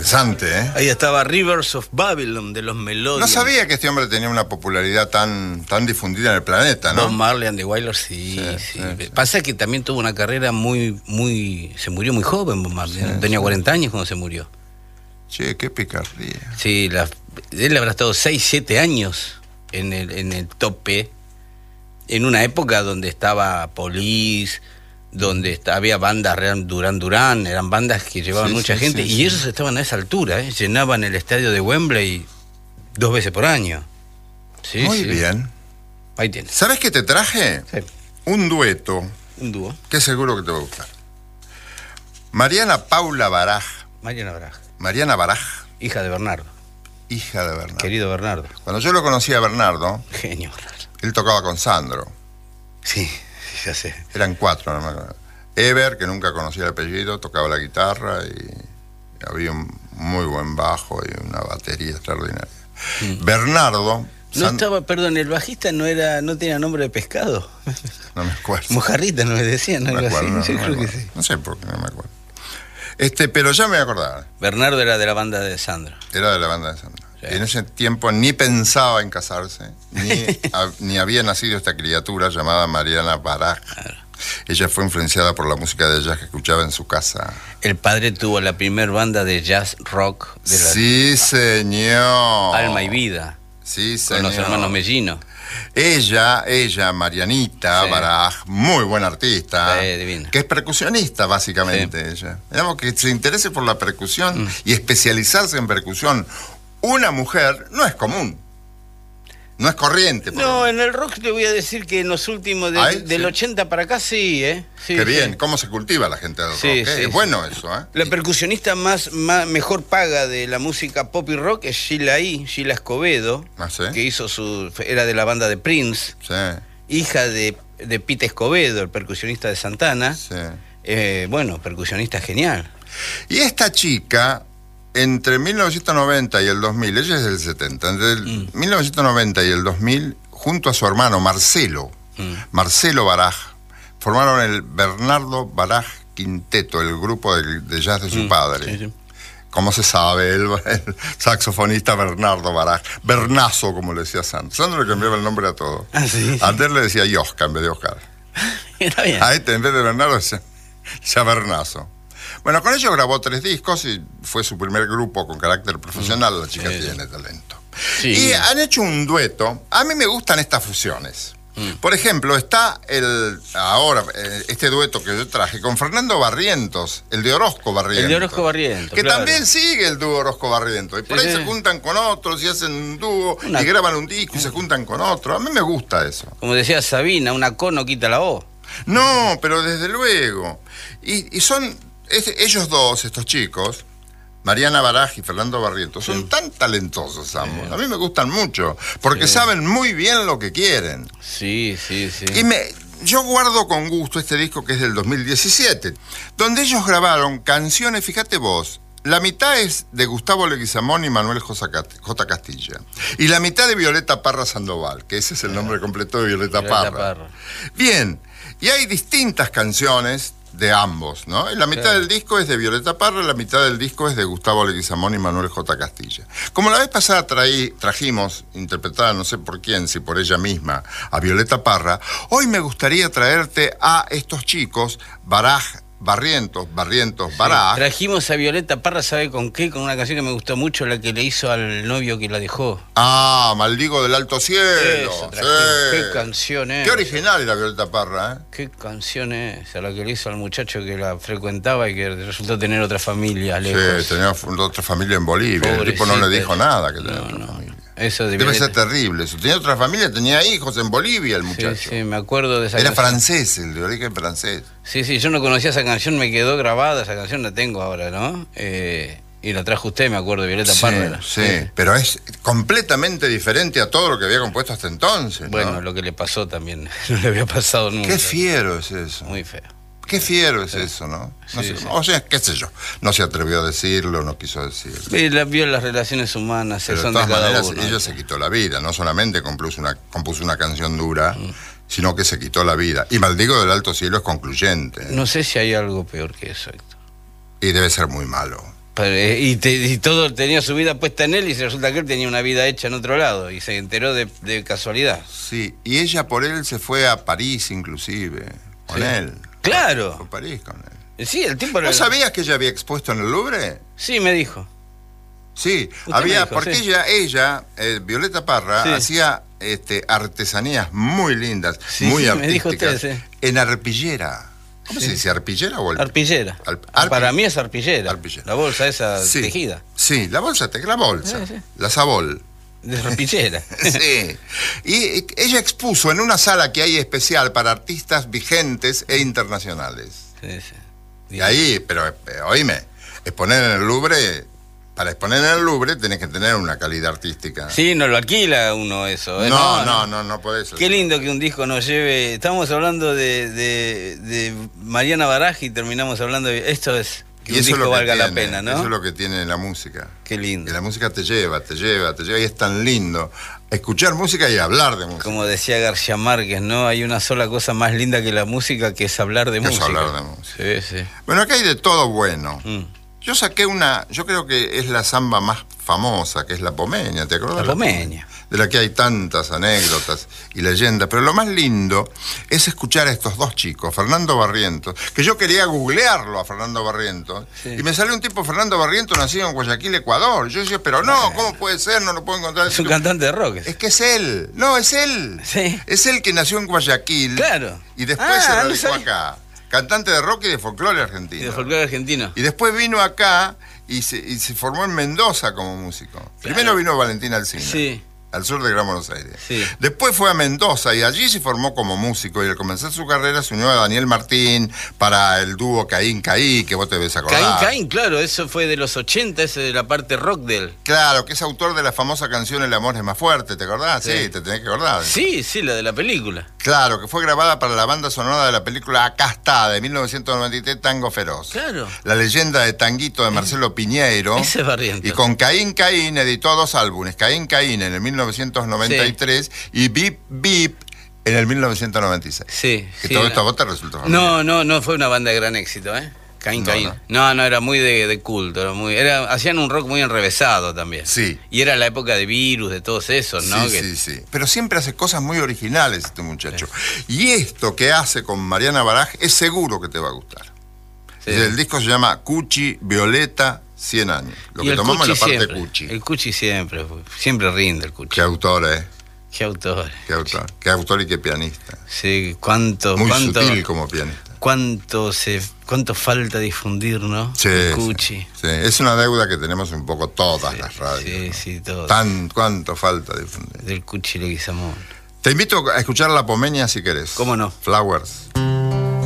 interesante, ¿eh? Ahí estaba Rivers of Babylon de los Melodians. No sabía que este hombre tenía una popularidad tan difundida en el planeta, ¿no? Bob Marley and the Wailers, sí. Pasa que también tuvo una carrera se murió muy joven Bob Marley, ¿no? Tenía 40 años cuando se murió. Che, qué picardía. Sí, él habrá estado 6, 7 años en el tope, en una época donde estaba Police, donde había bandas, Duran, eran bandas que llevaban mucha gente, y ellos estaban a esa altura, llenaban el estadio de Wembley 2 veces por año. Muy bien. Ahí tienes. ¿Sabes qué te traje? Sí. Un dueto. Un dúo. Que seguro que te va a gustar. Mariana Paula Baraj. Mariana Baraj. Hija de Bernardo. Querido Bernardo. Cuando yo lo conocí a Bernardo, genio Bernardo. Él tocaba con Sandro. Sí, ya sé. Eran 4, no me acuerdo. Ever, que nunca conocía el apellido, tocaba la guitarra y había un muy buen bajo y una batería extraordinaria. Bernardo... Perdón, el bajista no tenía nombre de pescado. No me acuerdo. Mojarrita no me decían, no me acuerdo, así. No Creo que sí. No sé por qué no me acuerdo. Pero ya me voy a acordar. Bernardo era de la banda de Sandro. Era de la banda de Sandro. Sí. En ese tiempo ni pensaba en casarse, ni había nacido esta criatura llamada Mariana Baraj. Claro. Ella fue influenciada por la música de jazz que escuchaba en su casa. El padre tuvo la primer banda de jazz rock de la... Sí, señor. Alma y Vida. Sí, señor. Con los hermanos Mellino. Ella, Marianita Baraj, muy buena artista, divina. Que es percusionista básicamente ella. Digamos que se interese por la percusión y especializarse en percusión. Una mujer no es común, no es corriente. No, en el rock te voy a decir que en los últimos, del 80 para acá sí, sí. Qué bien, cómo se cultiva la gente del rock, es bueno eso, ¿eh? La percusionista mejor paga de la música pop y rock es Sheila Escobedo, que hizo era de la banda de Prince, hija de Pete Escobedo, el percusionista de Santana. Percusionista genial. Y esta chica... Entre 1990 y el 2000, ella es del 70, entre 1990 y el 2000, junto a su hermano Marcelo Baraj, formaron el Bernardo Baraj Quinteto, el grupo de jazz de su padre. Como se sabe, el saxofonista Bernardo Baraj, Bernazo, como le decía Sandro. Sandro le cambiaba el nombre a todo. Antes le decía Yosca en vez de Oscar. Está bien. A en vez de Bernardo decía Bernazo. Bueno, con ellos grabó 3 discos y fue su primer grupo con carácter profesional. La chica tiene talento. Y han hecho un dueto. A mí me gustan estas fusiones. Por ejemplo, está este dueto que yo traje con Fernando Barrientos, el de Orozco Barrientos. Que también sigue el dúo Orozco Barrientos. Y por ahí se juntan con otros y hacen un dúo y graban un disco y se juntan con otro. A mí me gusta eso. Como decía Sabina, una co no quita la o. No, pero desde luego. Y son... ellos dos, estos chicos, Mariana Baraj y Fernando Barrientos, son tan talentosos ambos. A mí me gustan mucho, porque saben muy bien lo que quieren. Sí. Y yo guardo con gusto este disco que es del 2017, donde ellos grabaron canciones, fíjate vos, la mitad es de Gustavo Leguizamón y Manuel J. Castilla, y la mitad de Violeta Parra Sandoval, que ese es el nombre completo de Violeta Parra. Bien, y hay distintas canciones de ambos, ¿no? La mitad del disco es de Violeta Parra, la mitad del disco es de Gustavo Leguizamón y Manuel J. Castilla. Como la vez pasada trajimos, interpretada no sé por quién, si por ella misma, a Violeta Parra, hoy me gustaría traerte a estos chicos, Barrientos, Baraj. Trajimos a Violeta Parra, ¿sabe con qué? Con una canción que me gustó mucho, la que le hizo al novio que la dejó. Maldigo del alto cielo. Qué canción es. Qué original era Violeta Parra, ¿eh? Qué canción es, a la que le hizo al muchacho que la frecuentaba y que resultó tener otra familia lejos. Sí, tenía otra familia en Bolivia. Pobrecita. El tipo no le dijo nada que tenía otra familia. Eso debe ser terrible. Eso. Tenía otra familia, tenía hijos en Bolivia el muchacho. Sí, me acuerdo de esa canción. Era francés, el de origen francés. Sí, yo no conocía esa canción, me quedó grabada, esa canción la tengo ahora, ¿no? Y la trajo usted, me acuerdo, de Violeta Parra. Sí, pero es completamente diferente a todo lo que había compuesto hasta entonces, ¿no? Bueno, lo que le pasó también, no le había pasado nunca. Qué fiero es eso. Muy feo. Qué fiero es eso, ¿no? O sea, qué sé yo, no se atrevió a decirlo, no quiso decirlo. Vio las relaciones humanas, pero son de todas cada maneras, uno. Ella se quitó la vida, no solamente compuso una canción dura, sino que se quitó la vida. Y Maldigo del alto cielo es concluyente. No sé si hay algo peor que eso, Héctor. Y debe ser muy malo. Y todo tenía su vida puesta en él y resulta que él tenía una vida hecha en otro lado y se enteró de casualidad. Sí, y ella por él se fue a París inclusive, con él. Claro. Fue a París con él. Sí, el tipo... ¿No sabías que ella había expuesto en el Louvre? Sí, me dijo. Sí, Usted había, me dijo, porque sí. ella, Violeta Parra, Sí. hacía artesanías muy lindas, Sí, muy sí, me dijo artísticas, usted, sí. en arpillera. ¿Cómo se dice? ¿Arpillera o Arpillera. Para mí es arpillera. Arpillera. La bolsa esa Sí. tejida. Sí, la bolsa, Sí. la sabol. De arpillera. Sí. Y ella expuso en una sala que hay especial para artistas vigentes e internacionales. Sí, sí. Y ahí, pero oíme, exponer en el Louvre, para exponer en el Louvre tenés que tener una calidad artística. Sí, no lo alquila uno eso. No podés. Qué lindo que un disco nos lleve. Estamos hablando de Mariana Baraj y terminamos hablando de esto es que un disco valga la pena, ¿no? Eso es lo que tiene la música. Qué lindo. Que la música te lleva, y es tan lindo escuchar música y hablar de música. Como decía García Márquez, ¿no? Hay una sola cosa más linda que la música, que es hablar de música. hablar de música. Sí, sí. Bueno, acá hay de todo bueno. Mm. Yo saqué yo creo que es la samba más famosa, que es la Pomeña, ¿te acuerdas? La Pomeña. De la que hay tantas anécdotas y leyendas, pero lo más lindo es escuchar a estos dos chicos, Fernando Barrientos, que yo quería googlearlo a Fernando Barrientos, Sí. y me salió un tipo, Fernando Barrientos, nacido en Guayaquil, Ecuador. Yo decía, pero no, ¿cómo puede ser? No lo puedo encontrar. Es un cantante de rock. Es que es él, no, es él. Sí. Es él que nació en Guayaquil. Claro. Y después se no radicó sabía. acá. Cantante de rock y de folclore Y argentino. de folclore argentino. Y después vino acá y se formó en Mendoza como músico. Primero vino Valentín Alsina, Sí. al sur de Gran Buenos Aires. Sí. Después fue a Mendoza y allí se formó como músico. Y al comenzar su carrera se unió a Daniel Martín para el dúo Caín Caí, que vos te debes acordar. Caín, claro, eso fue de los 80, ese de la parte rock de él. Claro, que es autor de la famosa canción El amor es más fuerte, ¿te acordás? Sí. Sí, te tenés que acordar. Sí, sí, la de la película. Claro, que fue grabada para la banda sonora de la película Acá está, de 1993, Tango Feroz. Claro. La leyenda de Tanguito de Marcelo Piñeiro. Ese es Barrientos. Y con Caín Caín editó 2 álbumes, Caín Caín en el 1993 y Bip Bip en el 1996. Sí. Que sí, todo esto a vos te resultó familiar. No fue una banda de gran éxito, ¿eh? Caín. No, era muy de culto, hacían un rock muy enrevesado también. Sí. Y era la época de Virus, de todos esos, ¿no? Sí. Pero siempre hace cosas muy originales este muchacho. Y esto que hace con Mariana Baraj es seguro que te va a gustar. Sí. El disco se llama Cuchi Violeta 100 años. Lo Y que el tomamos es la Cuchi parte siempre, Cuchi. El Cuchi siempre rinde el Cuchi. Qué autor, Qué autor. Qué autor y qué pianista. Sí, cuánto Muy sutil como pianista. cuánto falta difundir, ¿no? Sí, El Cuchi. sí. Es una deuda que tenemos un poco todas las radios. Sí, ¿no? todo. Cuánto falta difundir. Del Cuchi Leguizamón. Te invito a escuchar La Pomeña si querés. ¿Cómo no? Flowers.